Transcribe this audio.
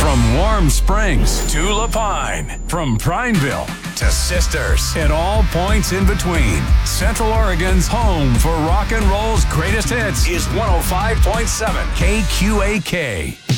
From Warm Springs to Lapine, from Prineville to Sisters, and all points in between, Central Oregon's home for rock and roll's greatest hits is 105.7 KQAK.